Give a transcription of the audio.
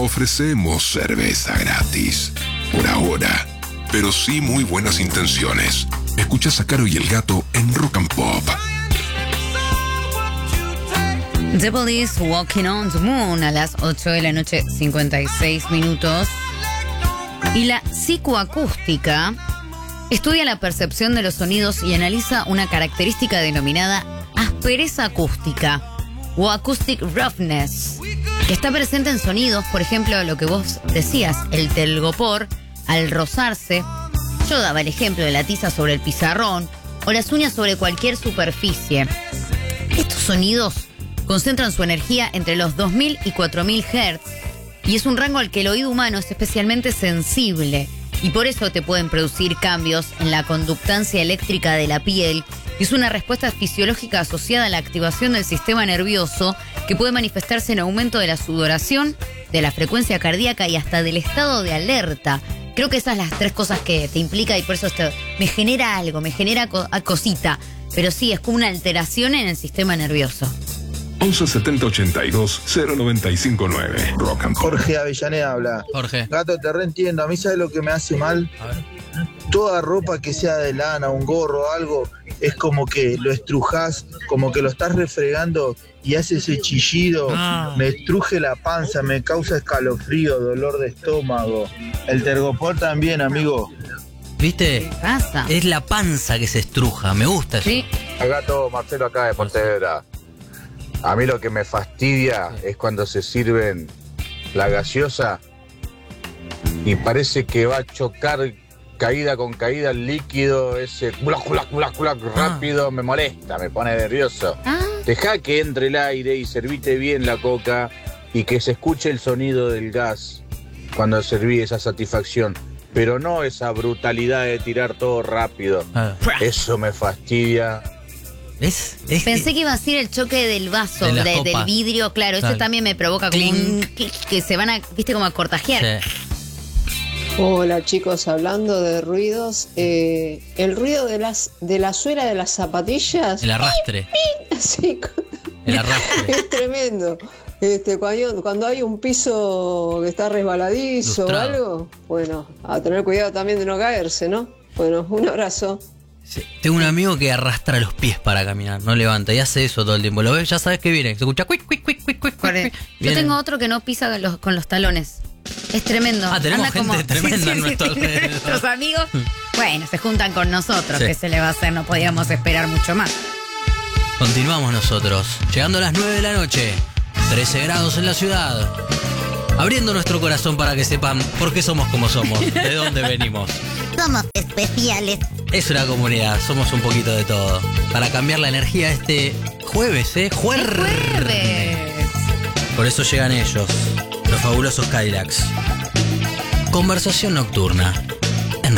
ofrecemos cerveza gratis. Por ahora. Pero sí muy buenas intenciones. Escuchas a Caro y el Gato en Rock and Pop. The Police, Walking on the Moon, a las 8 de la noche, 56 minutos. Y la psicoacústica estudia la percepción de los sonidos y analiza una característica denominada aspereza acústica o acoustic roughness, que está presente en sonidos, por ejemplo, lo que vos decías, el telgopor al rozarse. Yo daba el ejemplo de la tiza sobre el pizarrón o las uñas sobre cualquier superficie. Estos sonidos concentran su energía entre los 2000 y 4000 Hz y es un rango al que el oído humano es especialmente sensible y por eso te pueden producir cambios en la conductancia eléctrica de la piel. Es una respuesta fisiológica asociada a la activación del sistema nervioso que puede manifestarse en aumento de la sudoración, de la frecuencia cardíaca y hasta del estado de alerta. Creo que esas son las tres cosas que te implica y por eso me genera algo, me genera cosita. Pero sí, es como una alteración en el sistema nervioso. 11 70 82 095 9. Rock and Pop. Jorge Avellaneda habla. Jorge. Gato, te reentiendo. A mí, ¿sabes lo que me hace mal? A ver. Toda ropa que sea de lana, un gorro o algo, es como que lo estrujás, como que lo estás refregando y hace ese chillido. Me estruje la panza, me causa escalofrío, dolor de estómago. El tergopor también, amigo. ¿Viste? ¿Qué pasa? Es la panza que se estruja. Me gusta eso. Sí. Gato, Marcelo acá de Pontevedra. A mí lo que me fastidia es cuando se sirven la gaseosa y parece que va a chocar caída con caída el líquido, ese rápido, me molesta, me pone nervioso. Dejá que entre el aire y servite bien la coca y que se escuche el sonido del gas cuando serví, esa satisfacción. Pero no esa brutalidad de tirar todo rápido. Eso me fastidia. Pensé que iba a ser el choque del vaso, del vidrio, claro. Eso también me provoca como que se van a, viste, como a cortajear. Sí. Hola chicos, hablando de ruidos, el ruido de la suela de las zapatillas. El arrastre. Sí, el arrastre. Es tremendo. Cuando hay un piso que está resbaladizo Lustrado. o algo, bueno, a tener cuidado también de no caerse, ¿no? Bueno, un abrazo. Sí. Tengo un amigo que arrastra los pies para caminar, no levanta y hace eso todo el tiempo. Lo ves, ya sabes que viene, se escucha cuic, cuic, cuic, cuic, cuic, cuic. Yo tengo otro que no pisa con los talones. Es tremendo. Tenemos Anda gente tremenda en nuestro alrededor. Nuestros amigos, bueno, se juntan con nosotros. Sí. ¿Qué se le va a hacer? No podíamos esperar mucho más. Continuamos nosotros, llegando a las 9 de la noche, 13 grados en la ciudad. Abriendo nuestro corazón para que sepan por qué somos como somos, de dónde venimos. Somos especiales. Es una comunidad, somos un poquito de todo. Para cambiar la energía este jueves, jueves. Por eso llegan ellos, los fabulosos Cadillacs. Conversación nocturna.